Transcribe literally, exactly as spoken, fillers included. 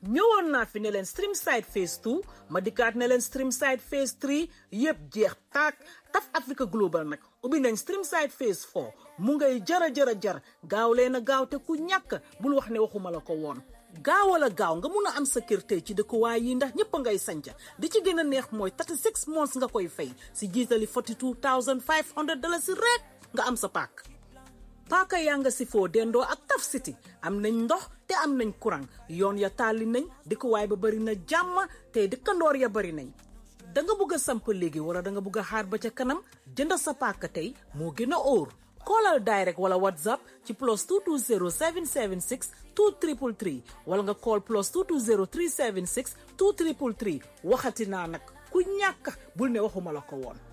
ñëwoon naa fi ne leen Streamside phase two ma dikkaat ne leen Streamside phase three yëpp jeex taak Taf Africa Global nag ubbi nañ Streamside phase four mu ngay jara jara jar gaaw leen a gaaw te ku ñàkk bul wax ne waxuma la ko woon gaaw la gaaw nga mun a am sa kër tey ci dëkkuwaay yi ndax ñëpp ngay sanca di ci gën a neex mooy thirty-six months nga koy fay si jiitali forty-two thousand five hundred dollars si rek nga am sa paak paaka yaa nga si foo dendoo ak Taf City am nañ ndox te am nañ courant yoon ya tàlli nañ dëkkuwaay ba bari na jàmm te dëkkandoor ya bari nañ da nga bëgg a samp léegi wala da nga bëgg a xaar ba ca kanam jënd sa paaka tey moo gën a óor callal direct wala whatsapp ci plus two two zero seven seven six two three three three wala nga call plus two two zero three seven six two three three three waxati naa nag ku ñàkk bul ne waxuma la ko woon